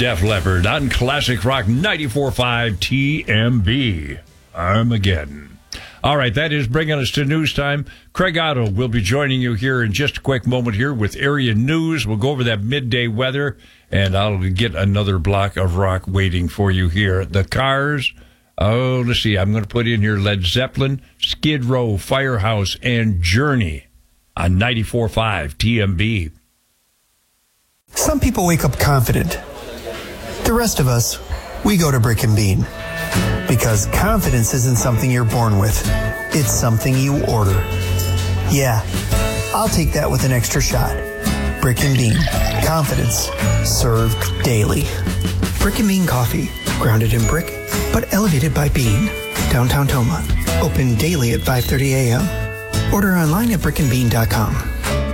Def Leppard on Classic Rock 94.5 TMB. Armageddon. All right, that is bringing us to news time. Craig Otto will be joining you here in just a quick moment here with area news. We'll go over that midday weather, and I'll get another block of rock waiting for you here. The Cars. Oh, let's see. I'm going to put in here Led Zeppelin, Skid Row, Firehouse, and Journey on 94.5 TMB. Some people wake up confident. The rest of us, we go to Brick and Bean. Because confidence isn't something you're born with. It's something you order. Yeah, I'll take that with an extra shot. Brick and Bean. Confidence served daily. Brick and Bean coffee. Grounded in brick, but elevated by bean. Downtown Toma. Open daily at 5:30 a.m. Order online at brickandbean.com.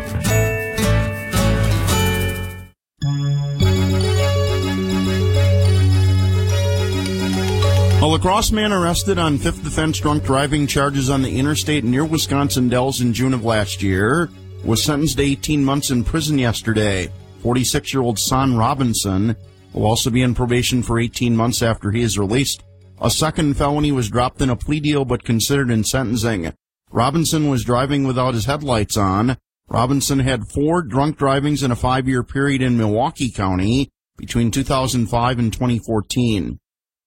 A La Crosse man arrested on fifth offense drunk driving charges on the interstate near Wisconsin Dells in June of last year was sentenced to 18 months in prison yesterday. 46-year-old Son Robinson will also be in probation for 18 months after he is released. A second felony was dropped in a plea deal but considered in sentencing. Robinson was driving without his headlights on. Robinson had 4 drunk drivings in a 5-year period in Milwaukee County between 2005 and 2014.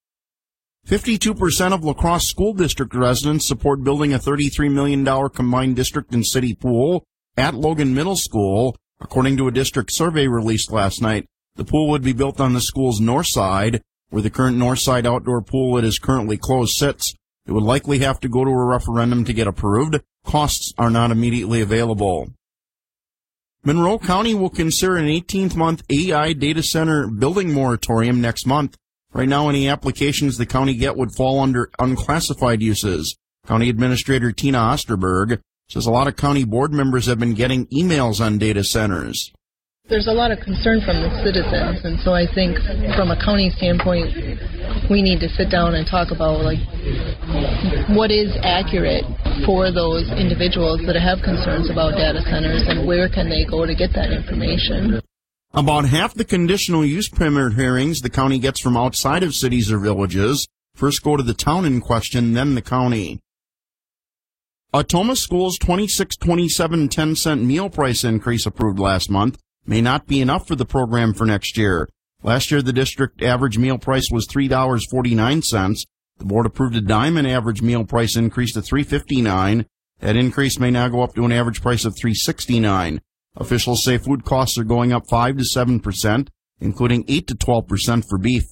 52% of La Crosse School District residents support building a $33 million combined district and city pool at Logan Middle School, according to a district survey released last night. The pool would be built on the school's north side, where the current north side outdoor pool that is currently closed sits. It would likely have to go to a referendum to get approved. Costs are not immediately available. Monroe County will consider an 18-month AI data center building moratorium next month. Right now, any applications the county get would fall under unclassified uses. County Administrator Tina Osterberg says a lot of county board members have been getting emails on data centers. There's a lot of concern from the citizens, and so I think from a county standpoint, we need to sit down and talk about, what is accurate for those individuals that have concerns about data centers, and where can they go to get that information. About half the conditional use permit hearings the county gets from outside of cities or villages first go to the town in question, then the county. A Toma School's 26.27 10-cent meal price increase approved last month may not be enough for the program for next year. Last year, the district average meal price was $3.49. The board approved a dime and average meal price increase to $3.59. That increase may now go up to an average price of $3.69. Officials say food costs are going up 5 to 7%, including 8 to 12% for beef.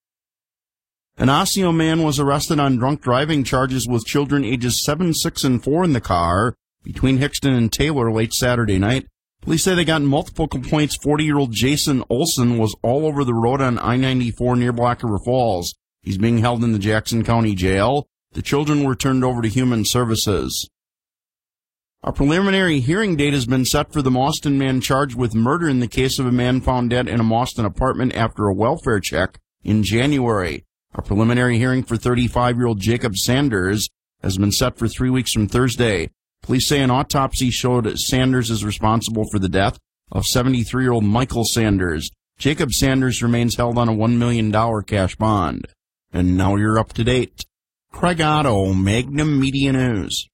An Osseo man was arrested on drunk driving charges with children ages 7, 6, and 4 in the car between Hixton and Taylor late Saturday night. Police say they got multiple complaints. 40-year-old Jason Olson was all over the road on I-94 near Black River Falls. He's being held in the Jackson County Jail. The children were turned over to Human Services. A preliminary hearing date has been set for the Mauston man charged with murder in the case of a man found dead in a Mauston apartment after a welfare check in January. A preliminary hearing for 35-year-old Jacob Sanders has been set for 3 weeks from Thursday. Police say an autopsy showed Sanders is responsible for the death of 73-year-old Michael Sanders. Jacob Sanders remains held on a $1 million cash bond. And now you're up to date. Craig Otto, Magnum Media News.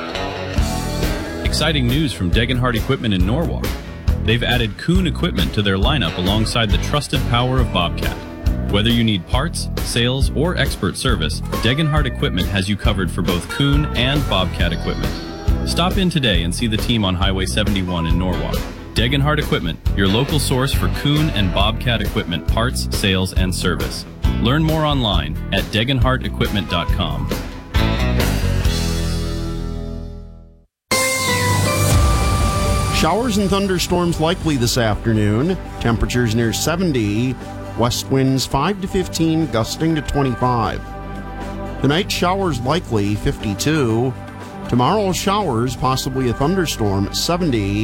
Exciting news from Degenhardt Equipment in Norwalk. They've added Kuhn equipment to their lineup alongside the trusted power of Bobcat. Whether you need parts, sales, or expert service, Degenhardt Equipment has you covered for both Kuhn and Bobcat equipment. Stop in today and see the team on Highway 71 in Norwalk. Degenhardt Equipment, your local source for Kuhn and Bobcat equipment parts, sales, and service. Learn more online at degenhardtequipment.com. Showers and thunderstorms likely this afternoon. Temperatures near 70. West winds 5 to 15, gusting to 25. Tonight, showers likely, 52. Tomorrow, showers, possibly a thunderstorm, 70.